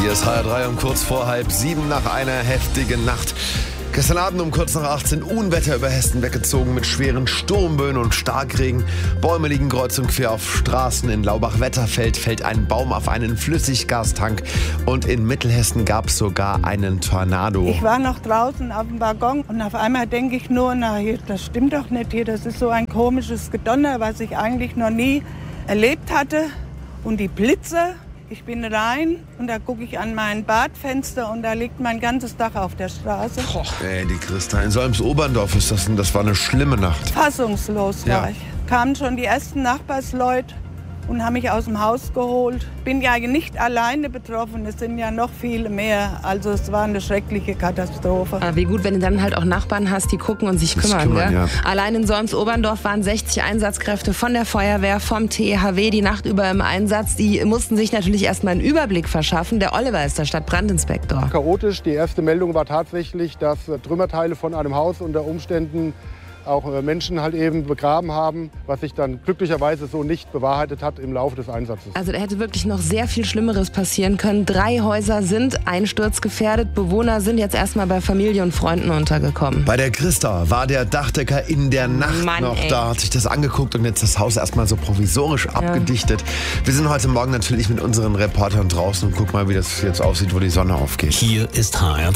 Hier ist HR3 um kurz vor 6:30 nach einer heftigen Nacht. Gestern Abend um kurz nach 18 Unwetter über Hessen weggezogen mit schweren Sturmböen und Starkregen. Bäume liegen kreuz und quer auf Straßen. In Laubach-Wetterfeld fällt ein Baum auf einen Flüssiggastank. Und in Mittelhessen gab es sogar einen Tornado. Ich war noch draußen auf dem Balkon und auf einmal denke ich nur, das stimmt doch nicht hier. Das ist so ein komisches Gedonner, was ich eigentlich noch nie erlebt hatte. Und die Blitze. Ich bin rein und da gucke ich an mein Badfenster und da liegt mein ganzes Dach auf der Straße. Die Christa, in Solms-Oberndorf ist das war eine schlimme Nacht. Fassungslos war ich. Kamen schon die ersten Nachbarsleute und haben mich aus dem Haus geholt. Bin ja nicht alleine betroffen, es sind ja noch viele mehr. Also es war eine schreckliche Katastrophe. Aber wie gut, wenn du dann halt auch Nachbarn hast, die gucken und sich kümmern. Gell? Ja. Allein in Solms-Oberndorf waren 60 Einsatzkräfte von der Feuerwehr, vom THW die Nacht über im Einsatz. Die mussten sich natürlich erstmal einen Überblick verschaffen. Der Oliver ist der Stadtbrandinspektor. Chaotisch. Die erste Meldung war tatsächlich, dass Trümmerteile von einem Haus unter Umständen auch Menschen halt eben begraben haben, was sich dann glücklicherweise so nicht bewahrheitet hat im Laufe des Einsatzes. Also da hätte wirklich noch sehr viel Schlimmeres passieren können. 3 Häuser sind einsturzgefährdet. Bewohner sind jetzt erstmal bei Familie und Freunden untergekommen. Bei der Christa war der Dachdecker in der Nacht noch da, hat sich das angeguckt und jetzt das Haus erstmal so provisorisch abgedichtet. Wir sind heute Morgen natürlich mit unseren Reportern draußen und gucken mal, wie das jetzt aussieht, wo die Sonne aufgeht. Hier ist HR3.